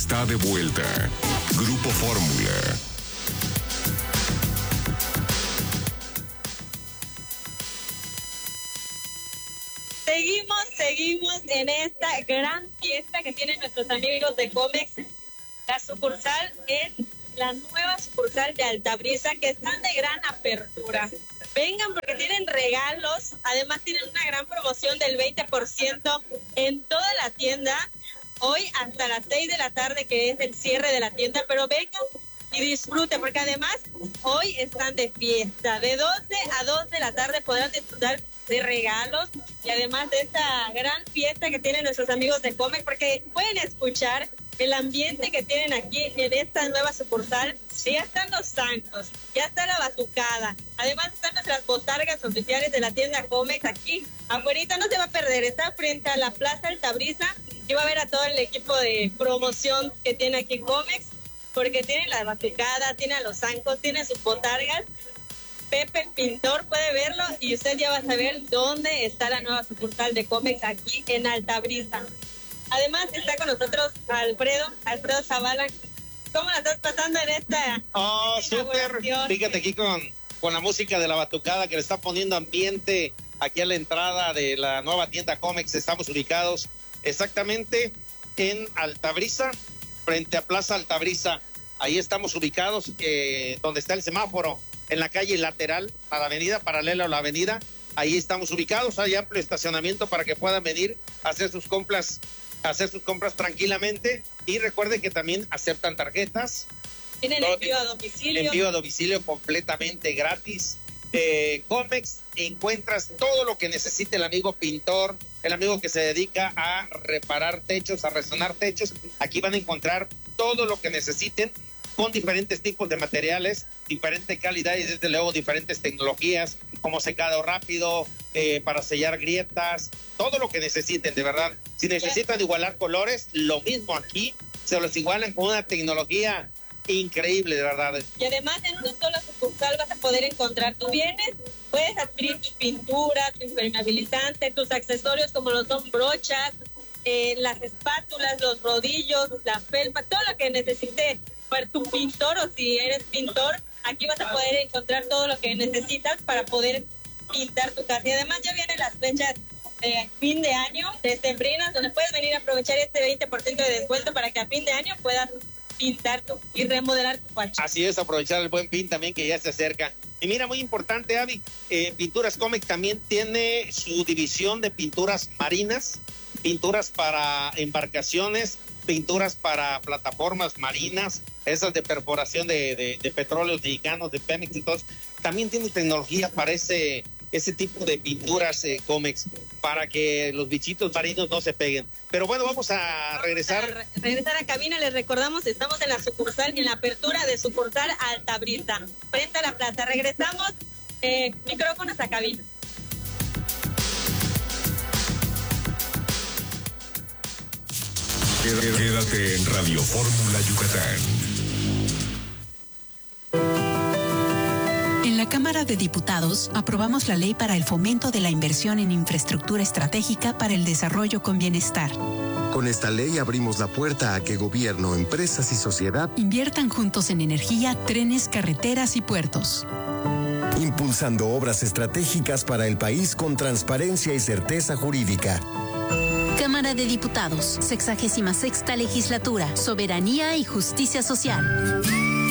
Está de vuelta. Grupo Fórmula. Seguimos en esta gran fiesta que tienen nuestros amigos de Comex. La sucursal es la nueva sucursal de Altabrisa, que están de gran apertura. Vengan porque tienen regalos, además tienen una gran promoción del 20% en toda la tienda. Hoy hasta las 6 de la tarde, que es el cierre de la tienda, pero vengan y disfruten, porque además hoy están de fiesta. De 12 a 2 de la tarde podrán disfrutar de regalos y además de esta gran fiesta que tienen nuestros amigos de Comex, porque pueden escuchar el ambiente que tienen aquí en esta nueva sucursal. Ya están los zancos, ya está la batucada, además están nuestras botargas oficiales de la tienda Comex aquí afuera. No se va a perder, está frente a la Plaza Altabrisa y va a ver a todo el equipo de promoción que tiene aquí Comex, porque tiene la batucada, tiene a los zancos, tiene sus botargas. Pepe el Pintor puede verlo y usted ya va a saber dónde está la nueva sucursal de Comex aquí en Altabrisa. Además está con nosotros Alfredo Zavala. ¿Cómo la estás pasando en esta? Súper. Fíjate aquí con la música de la batucada que le está poniendo ambiente aquí a la entrada de la nueva tienda Comex. Estamos ubicados exactamente en Altabrisa, frente a Plaza Altabrisa. Ahí estamos ubicados, donde está el semáforo, en la calle lateral a la avenida, paralela a la avenida. Ahí estamos ubicados, hay amplio estacionamiento para que puedan venir a hacer sus compras tranquilamente. Y recuerden que también aceptan tarjetas. Tienen envío a domicilio. Envío a domicilio completamente gratis. Comex, encuentras todo lo que necesite el amigo pintor, el amigo que se dedica a reparar techos, a resonar techos. Aquí van a encontrar todo lo que necesiten, con diferentes tipos de materiales, diferente calidad y desde luego diferentes tecnologías, como secado rápido, para sellar grietas, todo lo que necesiten, de verdad. Si necesitan igualar colores, lo mismo aquí, se los igualan con una tecnología increíble, de verdad. Y además en una sola sucursal vas a poder encontrar, tú vienes, puedes adquirir tu pintura, tu impermeabilizante, tus accesorios como lo son brochas, las espátulas, los rodillos, la felpa, todo lo que necesites para tu pintor, o si eres pintor, aquí vas a poder encontrar todo lo que necesitas para poder pintar tu casa. Y además ya vienen las fechas de fin de año, decembrinas, donde puedes venir a aprovechar este 20% de descuento para que a fin de año puedas pintar y remodelar tu coche. Así es, aprovechar el buen fin también que ya se acerca. Y mira, muy importante, Avi, Pinturas Comex también tiene su división de pinturas marinas, pinturas para embarcaciones, pinturas para plataformas marinas, esas de perforación de petróleos mexicanos, de Pemex y todo. También tiene tecnología para ese tipo de pinturas Comex, para que los bichitos marinos no se peguen. Pero bueno, vamos a regresar. Regresar a cabina, les recordamos, estamos en la sucursal, en la apertura de sucursal Altabrisa, frente a la plaza. Regresamos, micrófonos a cabina. Quédate en Radio Fórmula Yucatán. En la Cámara de Diputados aprobamos la ley para el fomento de la inversión en infraestructura estratégica para el desarrollo con bienestar. Con esta ley abrimos la puerta a que gobierno, empresas y sociedad inviertan juntos en energía, trenes, carreteras y puertos. Impulsando obras estratégicas para el país con transparencia y certeza jurídica. Cámara de Diputados, 66ª Legislatura, Soberanía y Justicia Social.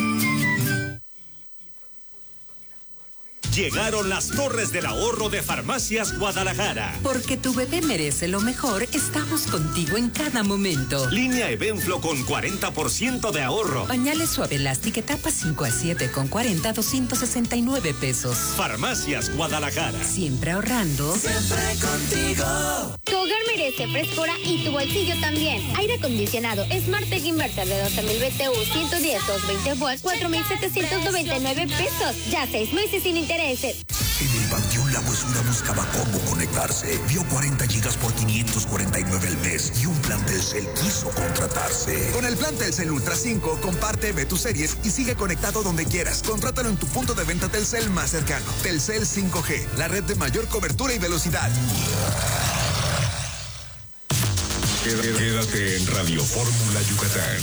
Llegaron las Torres del Ahorro de Farmacias Guadalajara. Porque tu bebé merece lo mejor, estamos contigo en cada momento. Línea Evenflo con 40% de ahorro. Pañales Suave Elastic etapa 5 a 7 con 40, 269 pesos. Farmacias Guadalajara. Siempre ahorrando. Siempre contigo. Tu hogar merece frescura y tu bolsillo también. Aire acondicionado Smartec Inverter de 12,000 BTU, 110, 220 volts, 4,799 pesos. Ya 6 meses sin intereses. En el Panteón La Huesura buscaba cómo conectarse. Vio 40 gigas por 549 al mes y un plan Telcel quiso contratarse. Con el plan Telcel Ultra 5, comparte, ve tus series y sigue conectado donde quieras. Contrátalo en tu punto de venta Telcel más cercano. Telcel 5G, la red de mayor cobertura y velocidad. Quédate en Radio Fórmula Yucatán.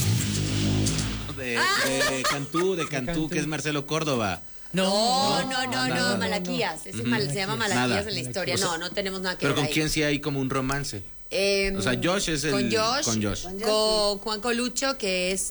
De Cantú, que es Marcelo Córdoba. No, Malaquías. Se llama Malaquías en la historia. O sea, no tenemos nada que pero ver. ¿con quién sí hay como un romance? O sea, Josh es con Josh. Con Juan Colucho, que es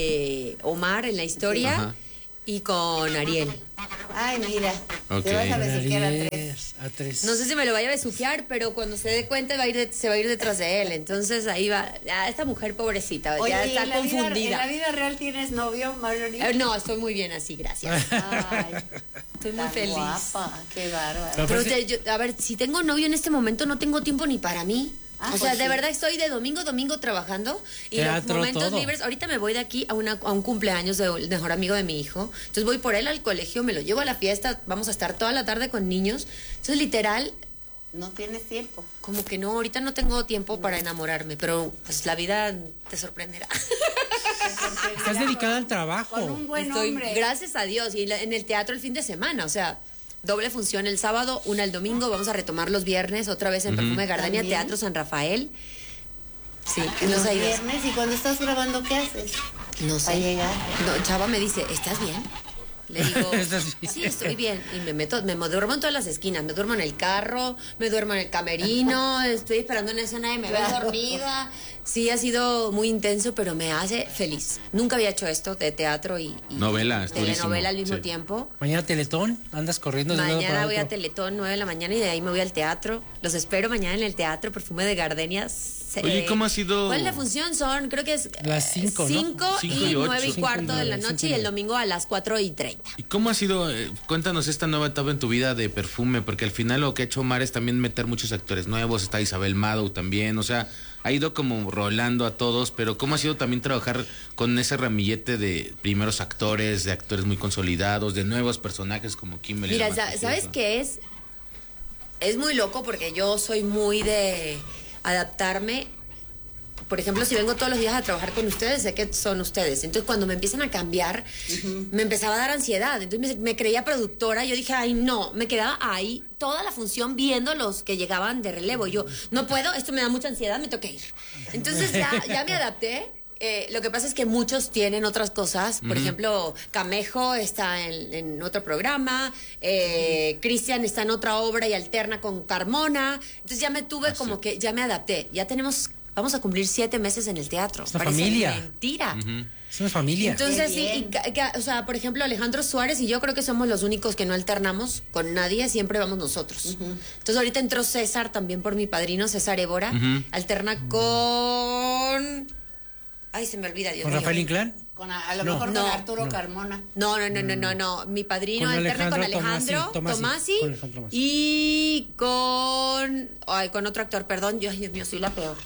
Omar en la historia. Ajá. Y con Ariel. Ay, mira. Okay. Te vas a besuquear a tres. No sé si me lo vaya a besuquear, pero cuando se dé cuenta se va a ir detrás de él. Entonces ahí va. Esta mujer pobrecita, oye, ya está confundida. ¿En la vida real tienes novio, Marjorie? No, estoy muy bien así, gracias. Ay, estoy muy feliz. Guapa, qué bárbaro. Pero a ver, si tengo novio en este momento, no tengo tiempo ni para mí. O sea, pues de sí. verdad estoy de domingo trabajando y Teatro, los momentos todo. libres. Ahorita me voy de aquí a un cumpleaños del mejor amigo de mi hijo. Entonces voy por él al colegio, me lo llevo a la fiesta, vamos a estar toda la tarde con niños. Entonces, literal, no tienes tiempo. Como que no, ahorita no tengo tiempo para enamorarme, pero pues la vida te sorprenderá. Estás dedicada al trabajo. Con un buen hombre. Gracias a Dios, y en el teatro el fin de semana, o sea, doble función el sábado, una el domingo, vamos a retomar los viernes, otra vez en Perfume Gardenia, ¿también? Teatro San Rafael. Sí, Los viernes, y cuando estás grabando, ¿qué haces? No sé. Para llegar. No, Chava me dice, ¿estás bien? Le digo, sí, estoy bien. Y me duermo en todas las esquinas. Me duermo en el carro, me duermo en el camerino, estoy esperando una escena y me veo dormida. Sí, ha sido muy intenso, pero me hace feliz. Nunca había hecho esto de teatro y novela, telenovela al mismo tiempo. Mañana Teletón, andas corriendo. Mañana voy a Teletón, 9 de la mañana, y de ahí me voy al teatro. Los espero mañana en el teatro, Perfume de Gardenias. Oye, ¿cómo ha sido? ¿Cuál es la función? Creo que es las 5, ¿no? 5 y 9 y 8. cuarto de la noche, y el domingo a las 4:30. ¿Y cómo ha sido? Cuéntanos esta nueva etapa en tu vida de Perfume, porque al final lo que ha hecho Omar es también meter muchos actores nuevos. Está Isabel Mado también, o sea, ha ido como rolando a todos, pero ¿cómo ha sido también trabajar con ese ramillete de primeros actores, de actores muy consolidados, de nuevos personajes como Kimberly? Mira, ¿sabes qué es? Es muy loco porque yo soy muy de adaptarme. Por ejemplo, si vengo todos los días a trabajar con ustedes, sé que son ustedes. Entonces, cuando me empiezan a cambiar, me empezaba a dar ansiedad. Entonces, me creía productora. Yo dije, ay, no. Me quedaba ahí toda la función viendo los que llegaban de relevo. Yo, no puedo, esto me da mucha ansiedad, me tengo que ir. Entonces, ya me adapté. Lo que pasa es que muchos tienen otras cosas. Por ejemplo, Camejo está en otro programa. Cristian está en otra obra y alterna con Carmona. Entonces, ya me tuve como que, ya me adapté. Vamos a cumplir 7 meses en el teatro. Es una familia. Mentira. Es una familia. Entonces, sí, o sea, por ejemplo, Alejandro Suárez y yo creo que somos los únicos que no alternamos con nadie, siempre vamos nosotros. Entonces, ahorita entró César también por mi padrino, César Évora. Alterna con... Ay, se me olvida, Dios ¿Con mío. Rafael Inclán? A lo mejor con Arturo Carmona. No. Mi padrino Con alterna con Alejandro Tomasi y con otro actor, perdón. Dios mío, soy la peor.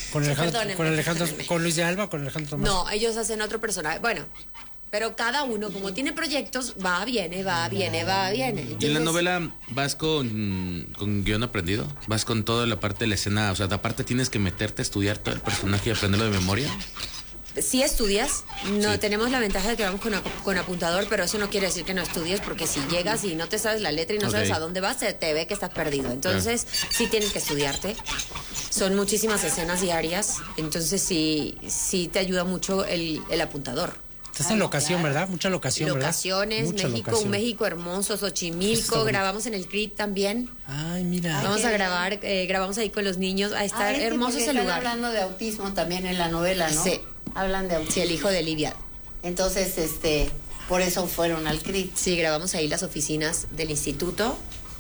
Con Luis de Alba o con Alejandro Tomasi. No, ellos hacen otro personaje. Bueno, pero cada uno, como tiene proyectos, viene. Entonces, ¿y en la novela vas con guión aprendido? ¿Vas con toda la parte de la escena? O sea, aparte tienes que meterte a estudiar todo el personaje y aprenderlo de memoria. Sí estudias, tenemos la ventaja de que vamos con apuntador, pero eso no quiere decir que no estudies, porque si llegas y no te sabes la letra y no sabes a dónde vas, te ve que estás perdido. Entonces, sí tienes que estudiarte. Son muchísimas escenas diarias, entonces sí te ayuda mucho el apuntador. Estás en locación, ¿verdad? Mucha locación, ¿verdad? Locaciones, México, un México hermoso, Xochimilco, grabamos en el CRIT también. Ay, mira. Vamos a grabar, grabamos ahí con los niños, a estar hermoso ese lugar. Están hablando de autismo también en la novela, ¿no? Sí. Hablan de autismo. Sí, el hijo de Livia. Entonces, por eso fueron al CRIT. Sí, grabamos ahí las oficinas del instituto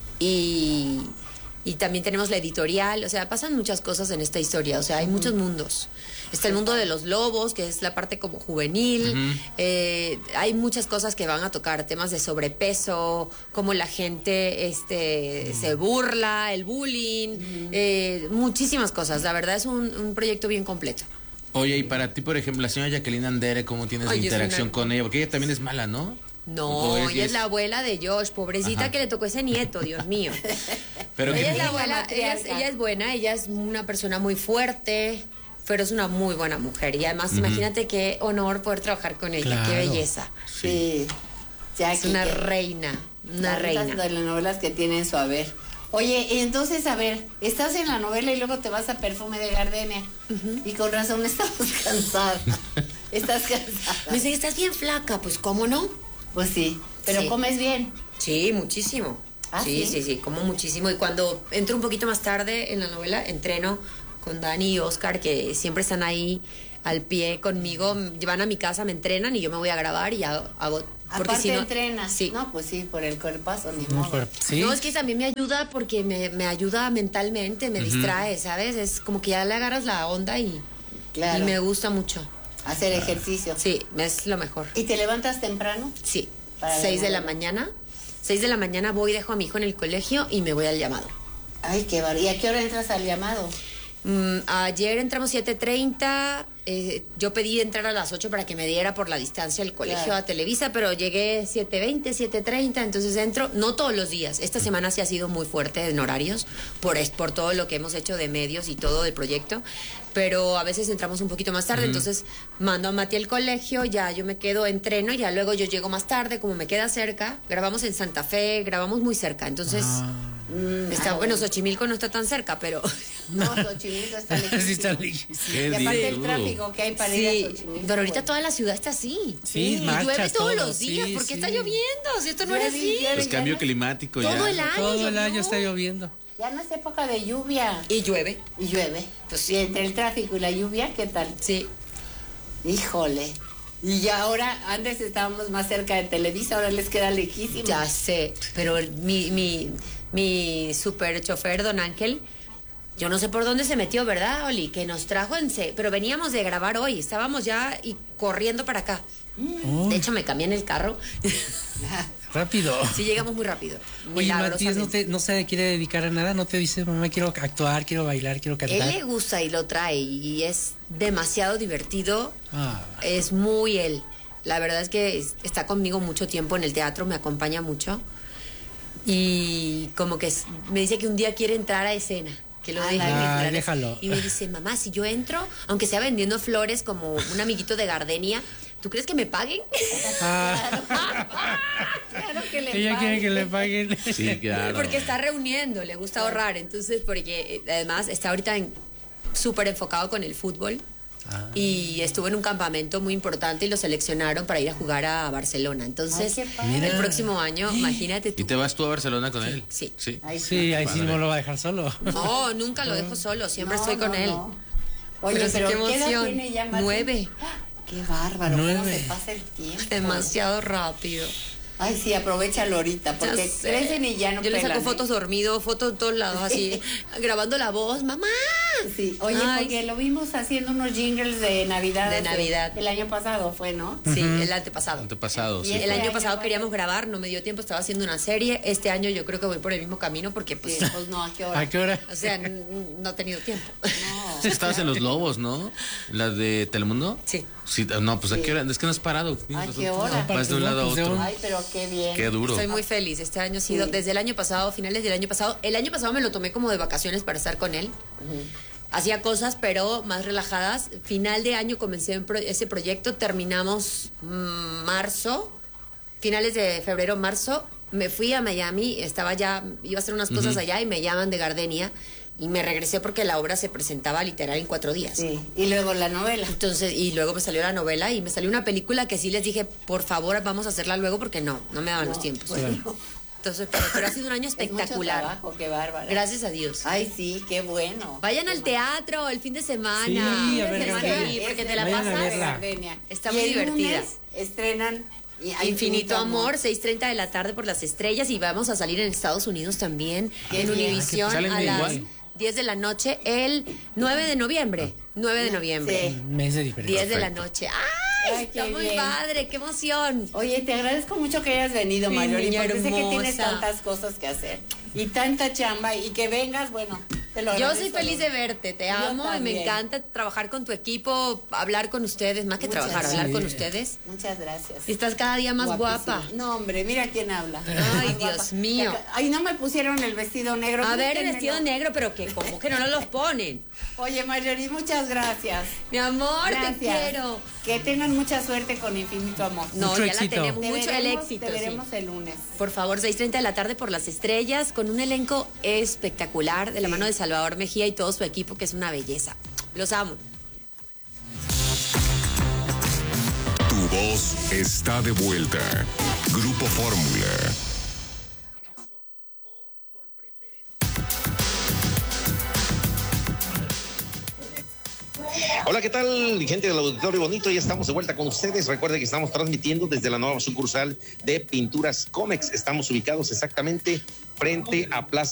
y también tenemos la editorial. O sea, pasan muchas cosas en esta historia. O sea, hay muchos mundos. Está el mundo de los lobos, que es la parte como juvenil. Hay muchas cosas que van a tocar, temas de sobrepeso, cómo la gente se burla, el bullying, muchísimas cosas. La verdad es un proyecto bien completo. Oye, y para ti, por ejemplo, la señora Jacqueline Andere, ¿cómo tienes interacción con ella? Porque ella también es mala, ¿no? No, ella es la abuela de Josh, pobrecita. Que le tocó ese nieto, Dios mío. Pero ella es la abuela, ella es buena, ella es una persona muy fuerte, pero es una muy buena mujer. Y además, imagínate qué honor poder trabajar con ella, claro. Qué belleza. Sí. Es una reina, una reina. Las telenovelas que tienen su haber. Oye, y entonces, a ver, estás en la novela y luego te vas a Perfume de Gardenia. Y con razón estamos cansadas. Estás cansada. Me dice, estás bien flaca. Pues, ¿cómo no? Pues sí, pero Sí. comes bien. Sí, muchísimo. ¿Ah, sí, sí? sí, como muchísimo. Y cuando entro un poquito más tarde en la novela, entreno con Dani y Oscar, que siempre están ahí al pie conmigo. Van a mi casa, me entrenan y yo me voy a grabar y hago porque Aparte si no, entrenas. Sí. No, pues sí, por el cuerpazo, ni modo. Sí. No, es que también me ayuda porque me ayuda mentalmente, me distrae, ¿sabes? Es como que ya le agarras la onda y Claro. me gusta mucho. Hacer ejercicio. Sí, es lo mejor. ¿Y te levantas temprano? Sí, Para 6 de la novela. mañana. 6 de la mañana voy, dejo a mi hijo en el colegio y me voy al llamado. Ay, qué barbaridad. ¿Y a qué hora entras al llamado? Ayer entramos 7:30, yo pedí entrar a las 8 para que me diera por la distancia el colegio Claro. a Televisa, pero llegué 7:20, 7:30, entonces entro, no todos los días, esta semana sí ha sido muy fuerte en horarios, por todo lo que hemos hecho de medios y todo el proyecto, pero a veces entramos un poquito más tarde, entonces mando a Mati al colegio, ya yo me quedo, entreno, ya luego yo llego más tarde, como me queda cerca, grabamos en Santa Fe, grabamos muy cerca, entonces... bueno, Xochimilco no está tan cerca, pero... No, Xochimilco está lejísimo. Sí, está lejísimo. Y aparte el tráfico que hay para ir a Xochimilco. Pero ahorita toda la ciudad está así. Sí, y marcha, llueve todos todo, los días. sí, ¿Por qué sí. está lloviendo? Si esto no era así. Pues cambio climático ya. Todo el año. Todo el llovió. año está lloviendo. Ya no es época de lluvia. Y llueve. Y llueve. Pues Y entre el tráfico y la lluvia, ¿qué tal? Sí. Híjole. Y ya ahora, antes estábamos más cerca de Televisa, ahora les queda lejísimo. Ya sé. Pero mi super chofer, don Ángel, yo no sé por dónde se metió, ¿verdad, Oli? Que nos trajo pero veníamos de grabar hoy. Estábamos ya y corriendo para acá. De hecho, me cambié en el carro. Rápido. Sí, llegamos muy rápido. Oye, Matías Milagrosamente. no se quiere dedicar a nada, no te dice, mamá, quiero actuar, quiero bailar, quiero Él cantar. le gusta y lo trae y es demasiado divertido. Ah. Es muy él. La verdad es que está conmigo mucho tiempo en el teatro, me acompaña mucho. Y como que me dice que un día quiere entrar a escena. Que lo deje entrar a- déjalo. Y me dice, mamá, si yo entro, aunque sea vendiendo flores como un amiguito de Gardenia, ¿tú crees que me paguen? Claro que le Ella quiere que le paguen. Sí, claro. Porque está reuniendo, le gusta ahorrar. Entonces, porque además está ahorita súper enfocado con el fútbol. Y estuvo en un campamento muy importante y lo seleccionaron para ir a jugar a Barcelona. Entonces, Ay, qué padre. el próximo año, imagínate ¿Y tú. te vas tú a Barcelona con él? Sí. Sí. Sí, ahí sí no lo va a dejar solo. No, nunca lo dejo solo, siempre estoy con él. Oye, Pero sí, pero qué ¿qué edad emoción. tiene ya, Mati? 9. Qué bárbaro, cómo 9. se pasa el tiempo. Demasiado rápido. Ay, sí, aprovechalo ahorita, porque Ya sé. crecen y ya no Yo le saco pelan, ¿eh? fotos dormido, fotos en todos lados, así, grabando la voz. ¡Mamá! Sí, oye, Ay, porque lo vimos haciendo unos jingles de Navidad. De Navidad. El año pasado fue, ¿no? Sí, el antepasado. Antepasado, sí. Y El este año pasado año, queríamos grabar, no me dio tiempo, estaba haciendo una serie. Este año yo creo que voy por el mismo camino porque pues, Sí, pues no, ¿a qué hora? ¿A qué hora? o sea, no he tenido tiempo. No. Estabas en Los Lobos, ¿no? ¿La de Telemundo? Sí. Sí, no, pues ¿a qué hora? Es que no has parado. ¿A qué hora? Vas de un lado a otro. Ay, pero qué bien. Qué duro. Estoy muy feliz. Este año ha sido, desde el año pasado, finales del año pasado. El año pasado me lo tomé como de vacaciones para estar con él. Hacía cosas, pero más relajadas. Final de año comencé ese proyecto. Terminamos marzo, finales de febrero, marzo. Me fui a Miami, iba a hacer unas cosas allá y me llaman de Gardenia. Y me regresé porque la obra se presentaba literal en 4 días. Sí, y luego la novela. Entonces, y luego me salió la novela y me salió una película que sí les dije, por favor, vamos a hacerla luego porque no me daban los tiempos. Bueno, Entonces, pero ha sido un año espectacular. Es mucho trabajo, qué bárbaro. Gracias a Dios. Ay, sí, qué bueno. Vayan al teatro el fin de semana. Sí, a ver, Sí, Gardenia. porque te la Vayan a pasas. verla. Gardenia. Está Y muy el divertida. lunes estrenan Infinito Amor, 6:30 de la tarde por Las Estrellas y vamos a salir en Estados Unidos también, Qué en bien. Univisión ¿Salen a las igual? 10 de la noche el 9 de noviembre. 9 de noviembre. Sí. Un mes de diferencia. 10 de la noche. ¡Ay! Ay, Está qué muy bien. padre, qué emoción. Oye, te agradezco mucho que hayas venido, Mi Marjorie, niña porque sé que hermosa. tienes tantas cosas que hacer y tanta chamba y que vengas, bueno, te lo Yo agradezco. soy feliz de verte, te Yo amo y me también. encanta trabajar con tu equipo, hablar con ustedes, más que Muchas trabajar, gracias. hablar con ustedes. Muchas gracias. Y estás cada día más Guapísima. guapa. No, hombre, mira quién habla. Ay, Más Dios guapa. mío. Ay, no me pusieron el vestido negro. A ver, el Quítenmelo. vestido negro, pero que como que no nos los ponen. Oye, Marjorie, muchas gracias. Mi amor, te Gracias. quiero. Que tengan mucha suerte con Infinito Amor. No, mucho ya éxito. la tenemos. Mucho el éxito. Te veremos el lunes. Por favor, 6:30 de la tarde por Las Estrellas, con un elenco espectacular de la mano de Salvador Mejía y todo su equipo, que es una belleza. Los amo. Tu voz está de vuelta. Grupo Fórmula. Hola, ¿qué tal, gente del auditorio bonito? Ya estamos de vuelta con ustedes. Recuerden que estamos transmitiendo desde la nueva sucursal de Pinturas Comex. Estamos ubicados exactamente frente a Plaza